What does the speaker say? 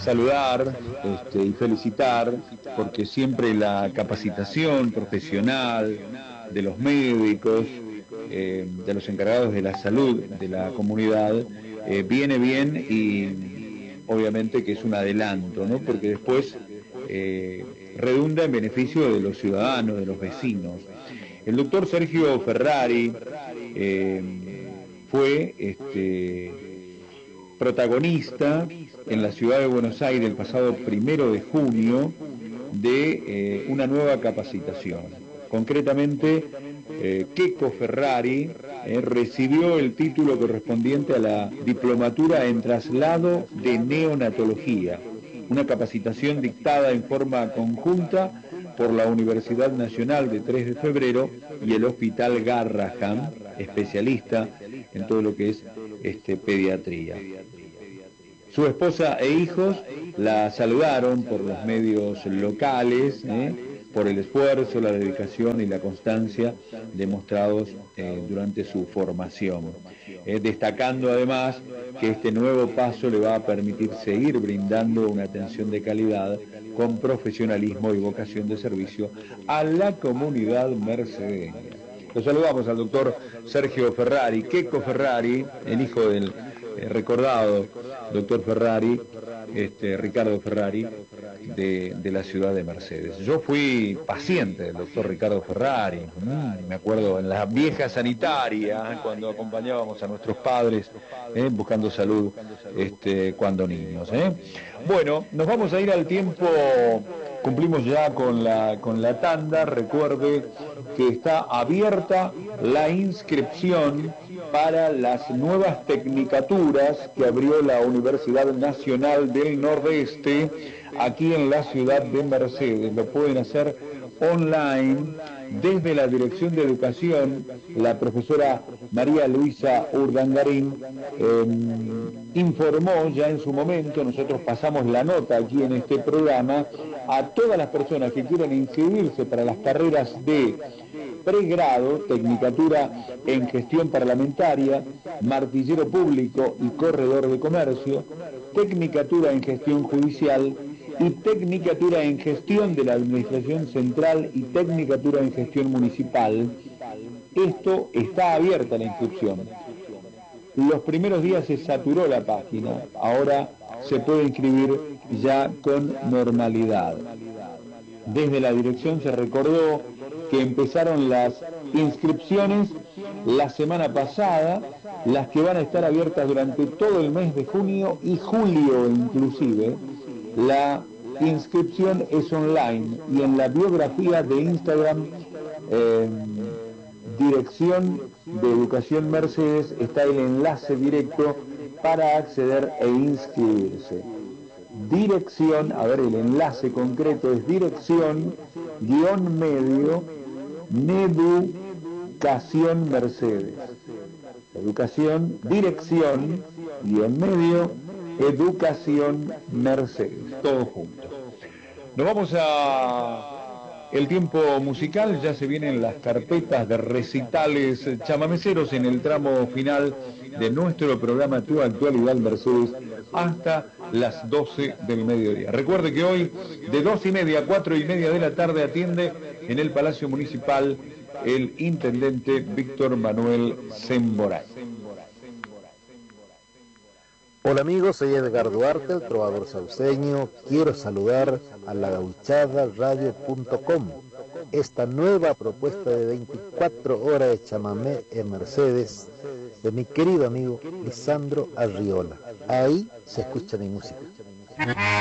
saludar y felicitar, porque siempre la capacitación profesional de los médicos, de los encargados de la salud de la comunidad, viene bien y obviamente que es un adelanto, ¿no? Porque después redunda en beneficio de los ciudadanos, de los vecinos. El doctor Sergio Ferrari fue protagonista en la ciudad de Buenos Aires el pasado 1 de junio de una nueva capacitación. Concretamente, Queco Ferrari recibió el título correspondiente a la diplomatura en traslado de neonatología, una capacitación dictada en forma conjunta por la Universidad Nacional de 3 de Febrero y el Hospital Garrahan, especialista en todo lo que es pediatría. Su esposa e hijos la saludaron por los medios locales, por el esfuerzo, la dedicación y la constancia demostrados durante su formación, destacando además que este nuevo paso le va a permitir seguir brindando una atención de calidad con profesionalismo y vocación de servicio a la comunidad mercedeña. Lo saludamos al doctor Sergio Ferrari, Queco Ferrari, el hijo del recordado doctor Ferrari, Ricardo Ferrari, de la ciudad de Mercedes. Yo fui paciente del doctor Ricardo Ferrari, me acuerdo en la vieja sanitaria, cuando acompañábamos a nuestros padres buscando salud cuando niños. Bueno, nos vamos a ir al tiempo, cumplimos ya con la tanda. Recuerde que está abierta la inscripción para las nuevas tecnicaturas que abrió la Universidad Nacional del Nordeste aquí en la ciudad de Mercedes. Lo pueden hacer online desde la Dirección de Educación. La profesora María Luisa Urdangarín informó ya en su momento, nosotros pasamos la nota aquí en este programa, a todas las personas que quieran inscribirse para las carreras de pregrado, tecnicatura en gestión parlamentaria, martillero público y corredor de comercio, tecnicatura en gestión judicial y tecnicatura en gestión de la administración central y tecnicatura en gestión municipal. Esto está abierta la inscripción. Los primeros días se saturó la página, ahora se puede inscribir ya con normalidad. Desde la dirección se recordó que empezaron las inscripciones la semana pasada, las que van a estar abiertas durante todo el mes de junio y julio inclusive. La inscripción es online y en la biografía de Instagram, Dirección de Educación Mercedes, está el enlace directo para acceder e inscribirse. Dirección, a ver, el enlace concreto es dirección _medio Educación Mercedes. Educación, dirección _medio Educación Mercedes, todo junto. Nos vamos a el tiempo musical, ya se vienen las carpetas de recitales chamameceros en el tramo final de nuestro programa Tu Actualidad Mercedes hasta las 12 del mediodía. Recuerde que hoy de 2:30 a 4:30 de la tarde atiende en el Palacio Municipal el intendente Víctor Manuel Semboray. Hola amigos, soy Edgar Duarte, el trovador sauceño. Quiero saludar a la gauchada.radio.com, esta nueva propuesta de 24 horas de chamamé en Mercedes, de mi querido amigo Lisandro Arriola. Ahí se escucha mi música.